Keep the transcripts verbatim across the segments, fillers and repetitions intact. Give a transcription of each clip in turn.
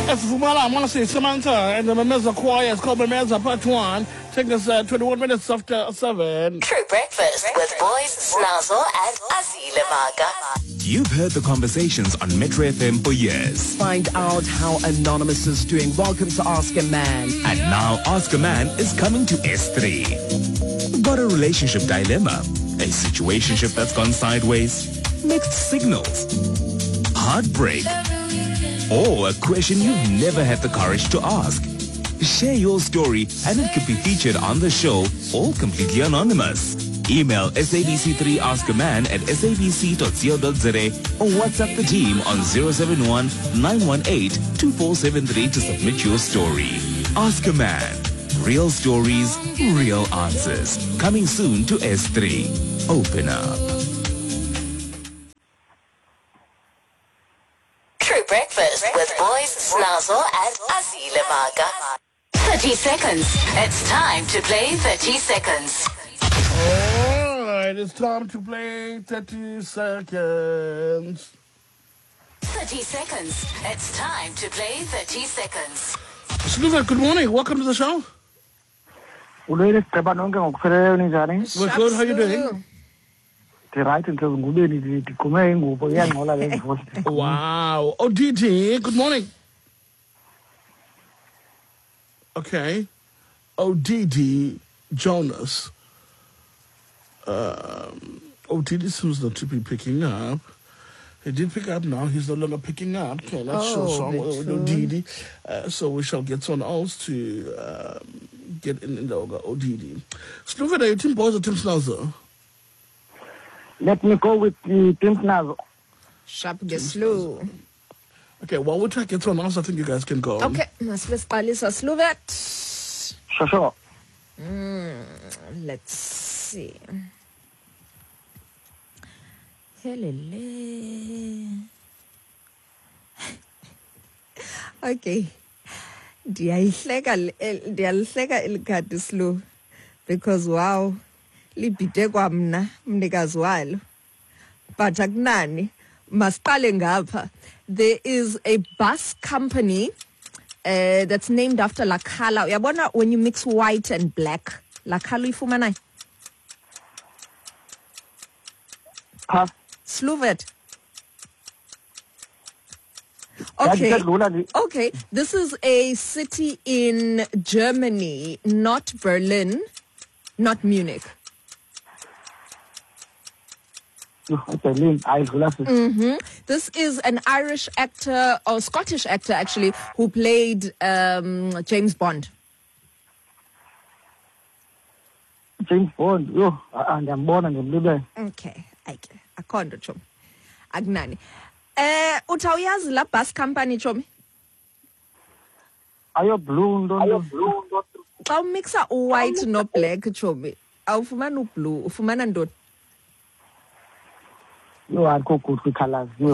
Fumala, Marcy, Samantha, and the Memeza Choir is called Memeza Part one. Take us uh, twenty-one minutes after seven. True Breakfast with Boys Snazo and Azile Maga. You've heard the conversations on Metro F M for years. Find out how Anonymous is doing. Welcome to Ask a Man. And now Ask a Man is coming to S three. Got a relationship dilemma? A situationship that's gone sideways? Mixed signals? Heartbreak? Or a question you've never had the courage to ask? Share your story and it could be featured on the show, all completely anonymous. Email S A B C three Ask a Man at s a b c dot co dot z a or WhatsApp the team on zero seven one nine one eight two four seven three to submit your story. Ask a Man. Real stories, real answers. Coming soon to S three. Open up. True Breakfast with Boys Snazo and Azile Maga. thirty seconds. It's time to play thirty seconds. All right, it's time to play thirty seconds. thirty seconds. It's time to play thirty seconds. Sluva, good morning. Welcome to the show. We're good. How are you doing? Wow. Oh, D D, good morning. Okay. Oh, D D Jonas. Um, oh, D D seems not to be picking up. He did pick up now. He's no longer picking up. Okay, let's Oh, show song that's with no D D. Uh, so we shall get someone else to um, get in, in the O D D. Sluva, are you Team Boys or Team Snazo? Let me go with the Team Snazo. Sharp get slow. Okay, well, we'll try to get someone else. I think you guys can go. Okay, let's Alisa Sluvet. Sure, sure. Mm, let's see. Helele. Okay. Ndiyayihleka ndiyalihleka elikhadi slow because wow libhide kwamna mnikazi walo but akunani masiqale ngapha. There is a bus company uh, that's named after Lakhala. Uyabona when you mix white and black Lakhala uyifumana Pass. Sluvet. Okay. Okay. This is a city in Germany, not Berlin, not Munich. Mm-hmm. This is an Irish actor or Scottish actor actually who played um, James Bond. James Bond. Yo, I'm born and I'm Okay. Okay. Akondo chom. Agnani. Eh, utawuyazi la bus company chomi? Ayo blue, ayo blue. Xa umixa white no black chomi. Awufumana blue, ufumana ntoni? You are good with colors. You.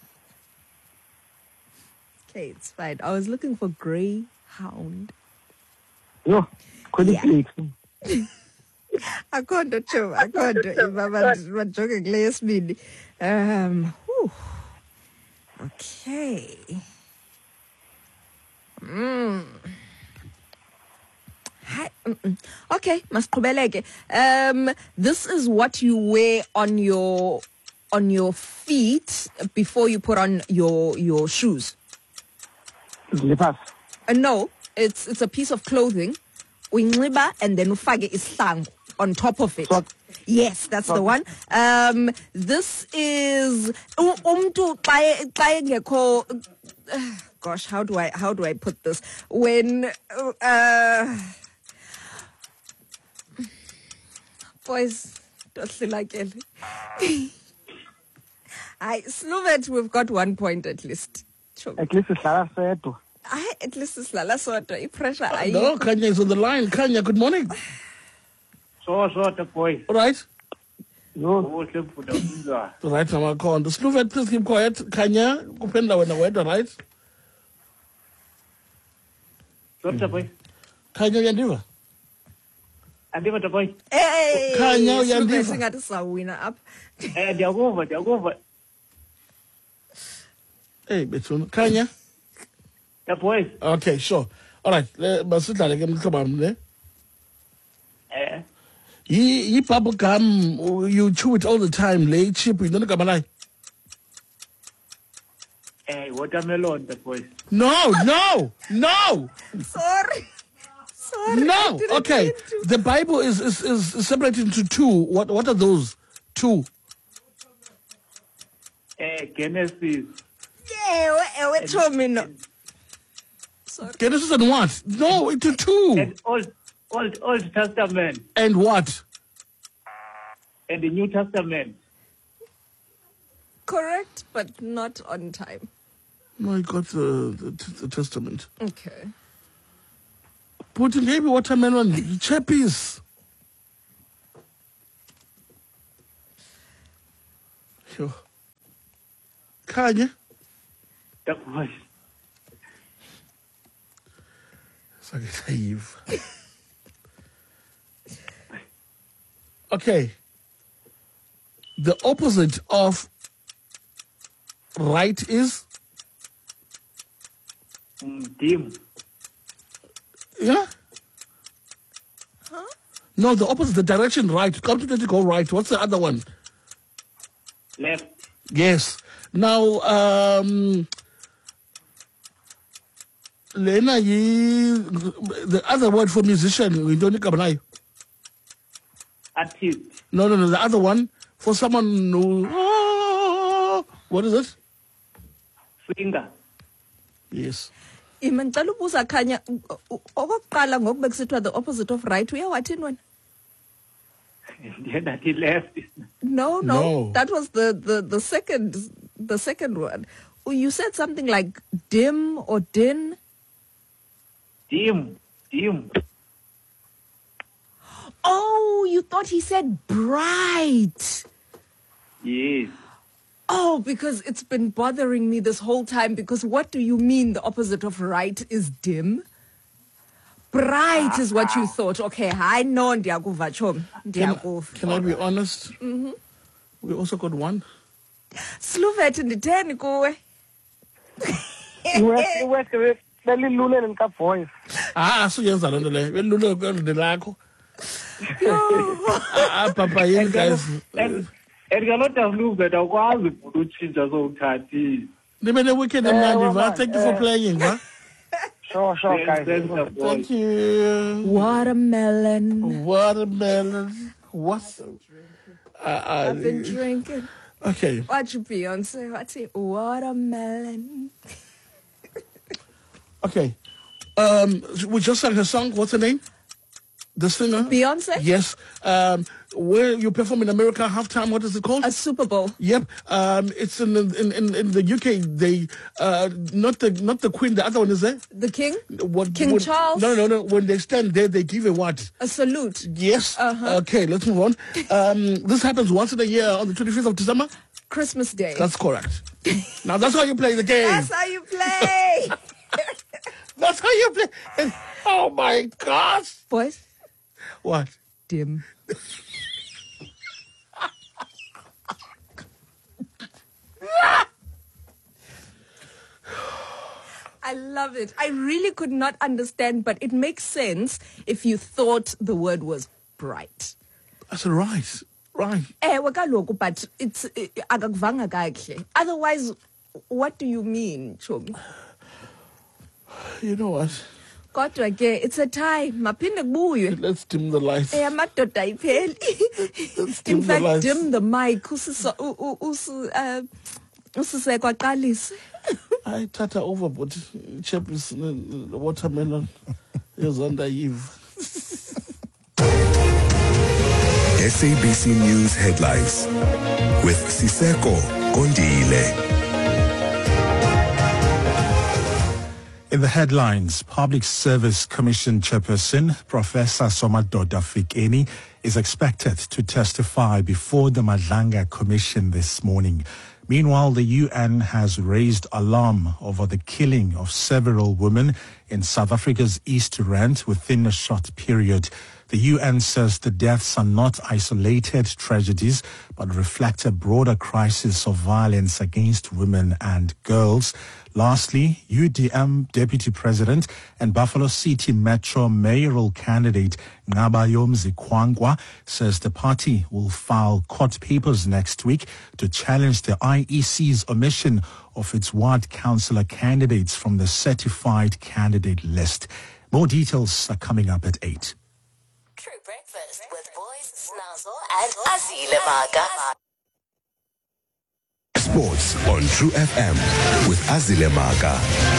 Okay, it's fine. I was looking for greyhound. Yo, could Yeah. you Akondo chom, akondo. Ibaba majoke kule yesibini. Um, whew. Okay. Mm. Hi. Mm-mm. Okay, masiqhubeleke. Um, this is what you wear on your on your feet before you put on your your shoes. Slippers. Uh, no, it's it's a piece of clothing. Uyinxiba and then ufake isihlangu on top of it. Sock. Yes, that's Sock. the one. Um, this is u- umntu xa xa engekho. Gosh, how do I how do I put this? When uh, boys, tohlilakele. I Sluvet, we've got one point at least. Sure. At least it's Sarah said. I, at least it's lala sota. Pressure. No, Kanya is on the line. Kanya, good morning. So, so, the boy. All right. Yo, Oh, simple, the pizza. All right, I'm going to call. The Sluvet, please keep quiet. Kanya, kupenda when I went, all right? So, the boy. Kanya yandiva. And give it a boy. Hey, Kanya Sluvet uyandiva. singathi sawina up. Eh, they're over, they're over. Hey, Betsun. Kanya. The boys. Okay, sure. All right. Le masidlale ke mhlobo wam ne. Eh. Yi yi bubble gum you chew it all the time. Le chip you don't gama layo. Eh, watermelon, the boys. No, no, no. Sorry. Sorry. I No. didn't Okay. mean to. The Bible is, is is separated into two. What what are those? Two. Eh, Genesis. Ewe, ewe, Chomi, no. Sorry. Genesis and what? No, into two. And Old, Old, Old Testament. And what? And the New Testament. Correct, but not on time. No, I got the, the, the Testament. Okay. But maybe watermelon, chappies. Sure. Kanye? The boys. It's naive. Okay. The opposite of right is? Mm, dim. Yeah? Huh? No, the opposite, the direction right. Come to go right. What's the other one? Left. Yes. Now, um, Lena, ye, the other word for musician, we don't know. Artist. No, no, no. The other one for someone who, ah, what is it? Singer. Yes. Imantala ubuza khanya okokuqala ngoku bekusithiwa the opposite of right uyawathini wena? Then that he left. No, no, No. that was the, the, the second the second one. You said something like dim or din. Dim. Dim. Oh, you thought he said bright. Yes. Oh, because it's been bothering me this whole time. Because what do you mean the opposite of right is dim? Bright is what you thought. Okay, I know ndiyakuva Chomi. Can, Ndiyakuva. can I be honest? Mm-hmm. We also got one. Sluvet nditheni kuwe. iwesi belilule lika voice. Ah, suyenza loo nto leyo. Belulwe kwelo lakho. Ah, papa, you guys. And cannot have looked at our to change us all thirty. Nibe ne weekend emnandi, va. Thank you for playing, va. Sure, sure, guys. Thank you. Watermelon. Watermelon. What's uh, I've been uh, drinking. okay. Watch Beyonce. What's it? Watermelon. Okay. Um, we just sang her song. What's her name? The singer? Beyonce? Yes. Um, where you perform in America halftime, what is it called? A Super Bowl. Yep. Um, it's in, in in in the U K. They uh, not the not the Queen. The other one is there. The King? What, King when, Charles? No, no, no. When they stand there, they give a what? A salute. Yes. Uh-huh. Okay. Let's move on. Um, this happens once in a year on the twenty-fifth of December. Christmas Day. That's correct. Now that's how you play the game. That's how you play. That's how you play. And, oh my gosh. Boys, What? dim. I love it. I really could not understand, but it makes sense if you thought the word was bright. That's right. Right. Ewe kaloku, but it's eh, akakuvanga kakuhle. Otherwise, what do you mean, Chomi? You know what? Kodwa ke, it's a tie. Maphinde kubuywe. Let's dim the lights. Eh, amadoda ayipheli. Let's dim In the fact, lights. dim the mic. Usiso, u, u, usi, uh, usisekwa qalise. I tata over, but chap is uh, watermelon. Is under Eve. S A B C News headlines with Siseko Kondile. In the headlines, Public Service Commission Chairperson Professor Somadoda Fikeni is expected to testify before the Madlanga Commission this morning. Meanwhile, the U N has raised alarm over the killing of several women in South Africa's East Rand within a short period. The U N says the deaths are not isolated tragedies, but reflect a broader crisis of violence against women and girls. Lastly, U D M Deputy President and Buffalo City Metro mayoral candidate Ngabayomzi Kwangwa says the party will file court papers next week to challenge the I E C's omission of its ward councillor candidates from the certified candidate list. More details are coming up at eight. True Breakfast with Boys Snazzle and Azile Maga. Sports on True F M with Azile Maga.